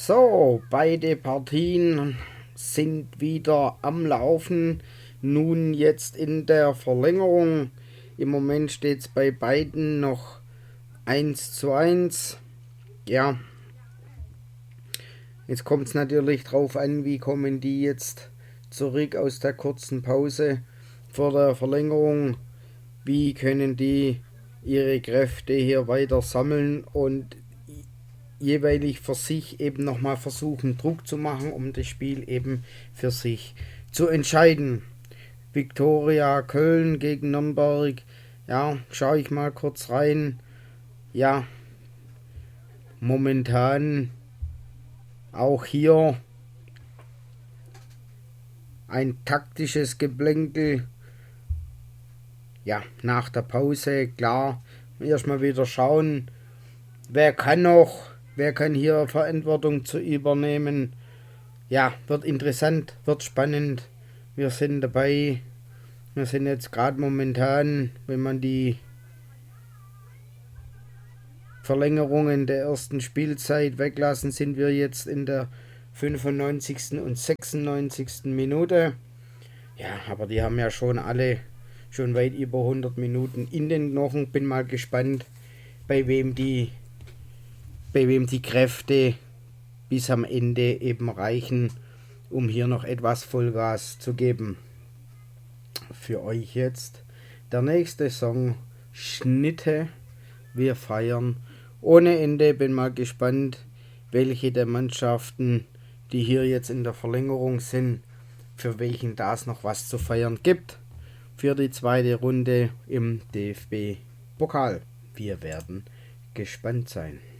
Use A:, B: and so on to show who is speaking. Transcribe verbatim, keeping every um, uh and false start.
A: So, beide Partien sind wieder am Laufen. Nun jetzt in der Verlängerung. Im Moment steht es bei beiden noch eins zu eins. Ja, jetzt kommt es natürlich drauf an, wie kommen die jetzt zurück aus der kurzen Pause vor der Verlängerung. Wie können die ihre Kräfte hier weiter sammeln und jeweilig für sich eben nochmal versuchen, Druck zu machen, um das Spiel eben für sich zu entscheiden. Viktoria Köln gegen Nürnberg. Ja, schaue ich mal kurz rein. Ja, momentan auch hier ein taktisches Geplänkel. Ja, nach der Pause, klar, erstmal wieder schauen, wer kann noch, wer kann hier Verantwortung zu übernehmen. Ja, wird interessant, wird spannend. Wir sind dabei. Wir sind jetzt gerade momentan, wenn man die Verlängerungen der ersten Spielzeit weglassen, sind wir jetzt in der fünfundneunzigsten und sechsundneunzigsten Minute. Ja, aber die haben ja schon alle schon weit über hundert Minuten in den Knochen. Bin mal gespannt, bei wem die, bei wem die Kräfte bis am Ende eben reichen, um hier noch etwas Vollgas zu geben. Für euch jetzt der nächste Song, Schnitte. Wir feiern ohne Ende. Bin mal gespannt, welche der Mannschaften, die hier jetzt in der Verlängerung sind, für welchen das noch was zu feiern gibt. Für die zweite Runde im D F B-Pokal. Wir werden gespannt sein.